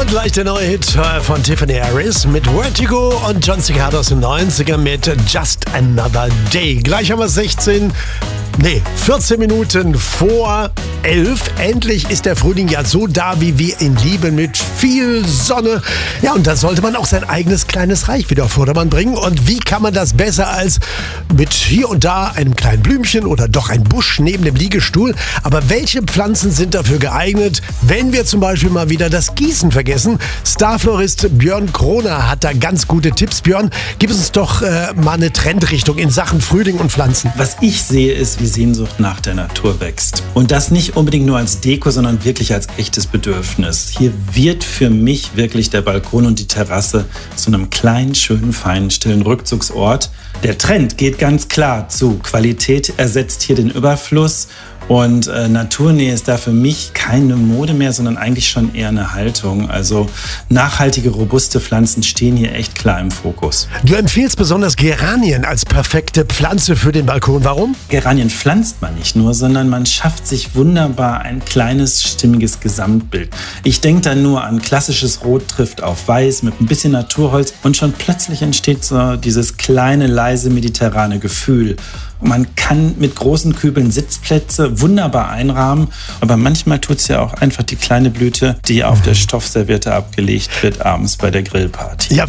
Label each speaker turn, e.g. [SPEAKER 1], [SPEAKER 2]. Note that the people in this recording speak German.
[SPEAKER 1] Und gleich der neue Hit von Tiffany Harris mit Vertigo und John Cicada aus den 90ern mit Just Another Day. Gleich haben wir 14 Minuten vor 11. Endlich ist der Frühling ja so da, wie wir ihn lieben, mit viel Sonne. Ja, und da sollte man auch sein eigenes kleines Reich wieder auf Vordermann bringen. Und wie kann man das besser als mit hier und da einem kleinen Blümchen oder doch ein Busch neben dem Liegestuhl? Aber welche Pflanzen sind dafür geeignet, wenn wir zum Beispiel mal wieder das Gießen vergessen? Starflorist Björn Kroner hat da ganz gute Tipps. Björn, gib uns doch mal eine Trendrichtung in Sachen Frühling und Pflanzen.
[SPEAKER 2] Was ich sehe, ist, wie Sehnsucht nach der Natur wächst. Und das nicht unbedingt nur als Deko, sondern wirklich als echtes Bedürfnis. Hier wird für mich wirklich der Balkon und die Terrasse zu einem kleinen, schönen, feinen, stillen Rückzugsort. Der Trend geht ganz klar zu Qualität ersetzt hier den Überfluss. Und Naturnähe ist da für mich keine Mode mehr, sondern eigentlich schon eher eine Haltung. Also nachhaltige, robuste Pflanzen stehen hier echt klar im Fokus.
[SPEAKER 1] Du empfiehlst besonders Geranien als perfekte Pflanze für den Balkon. Warum?
[SPEAKER 2] Geranien pflanzt man nicht nur, sondern man schafft sich wunderbar ein kleines, stimmiges Gesamtbild. Ich denke da nur an klassisches Rot trifft auf Weiß mit ein bisschen Naturholz und schon plötzlich entsteht so dieses kleine, leise, mediterrane Gefühl. Man kann mit großen Kübeln Sitzplätze wunderbar einrahmen, aber manchmal tut es ja auch einfach die kleine Blüte, die auf der Stoffserviette abgelegt wird abends bei der Grillparty.
[SPEAKER 1] Ja,